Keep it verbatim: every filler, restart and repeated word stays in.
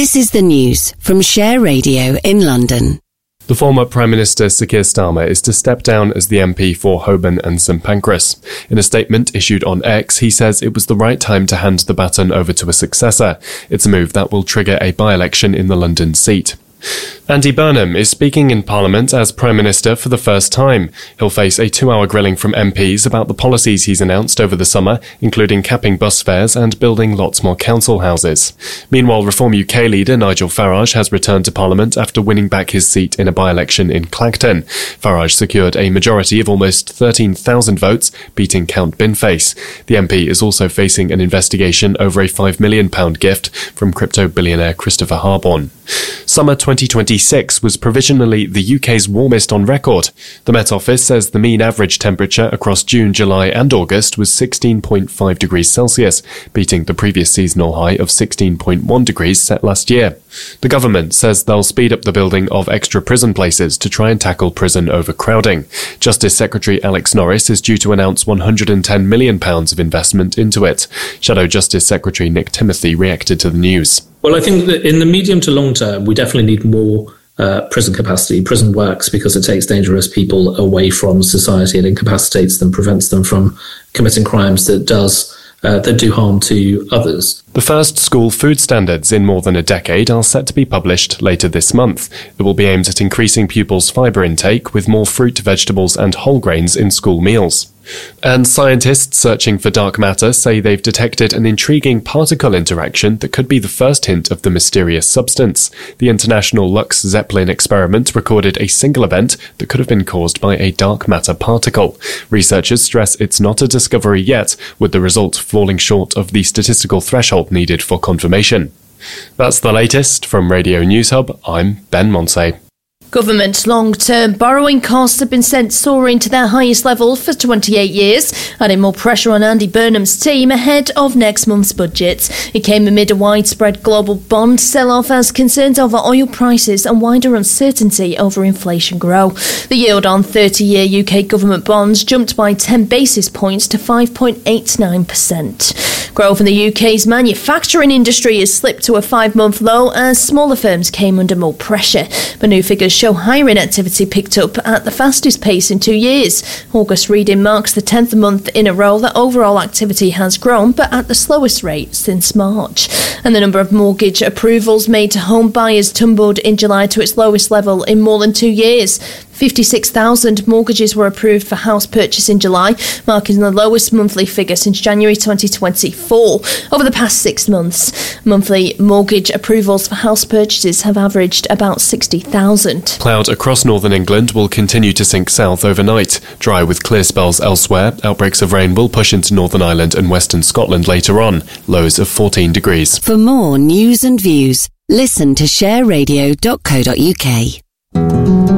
This is the news from Share Radio in London. The former Prime Minister Sir Keir Starmer is to step down as the M P for Holborn and St Pancras. In a statement issued on X, he says it was the right time to hand the baton over to a successor. It's a move that will trigger a by-election in the London seat. Andy Burnham is speaking in Parliament as Prime Minister for the first time. He'll face a two-hour grilling from M Ps about the policies he's announced over the summer, including capping bus fares and building lots more council houses. Meanwhile, Reform U K leader Nigel Farage has returned to Parliament after winning back his seat in a by-election in Clacton. Farage secured a majority of almost thirteen thousand votes, beating Count Binface. The M P is also facing an investigation over a five million pounds gift from crypto billionaire Christopher Harborne. Summer twenty twenty-six was provisionally the U K's warmest on record. The Met Office says the mean average temperature across June, July and August was sixteen point five degrees Celsius, beating the previous seasonal high of sixteen point one degrees set last year. The government says they'll speed up the building of extra prison places to try and tackle prison overcrowding. Justice Secretary Alex Norris is due to announce one hundred ten million pounds of investment into it. Shadow Justice Secretary Nick Timothy reacted to the news. Well, I think that in the medium to long term, we definitely need more uh, prison capacity. Prison works because it takes dangerous people away from society and incapacitates them, prevents them from committing crimes that does uh, that do harm to others. The first school food standards in more than a decade are set to be published later this month. It will be aimed at increasing pupils' fibre intake with more fruit, vegetables and whole grains in school meals. And scientists searching for dark matter say they've detected an intriguing particle interaction that could be the first hint of the mysterious substance. The International Lux Zeppelin experiment recorded a single event that could have been caused by a dark matter particle. Researchers stress it's not a discovery yet, with the result falling short of the statistical threshold needed for confirmation. That's the latest from Radio News Hub. I'm Ben Monsey. Government long-term borrowing costs have been sent soaring to their highest level for twenty-eight years, adding more pressure on Andy Burnham's team ahead of next month's budget. It came amid a widespread global bond sell-off as concerns over oil prices and wider uncertainty over inflation grow. The yield on thirty-year U K government bonds jumped by ten basis points to five point eight nine percent. Growth in the U K's manufacturing industry has slipped to a five-month low as smaller firms came under more pressure. But new figures show hiring activity picked up at the fastest pace in two years. August reading marks the tenth month in a row that overall activity has grown, but at the slowest rate since March. And the number of mortgage approvals made to home buyers tumbled in July to its lowest level in more than two years. fifty-six thousand mortgages were approved for house purchase in July, marking the lowest monthly figure since January twenty twenty-four. Over the past six months, monthly mortgage approvals for house purchases have averaged about sixty thousand. Cloud across northern England will continue to sink south overnight. Dry with clear spells elsewhere, outbreaks of rain will push into Northern Ireland and western Scotland later on, lows of fourteen degrees. For more news and views, listen to share radio dot co dot uk.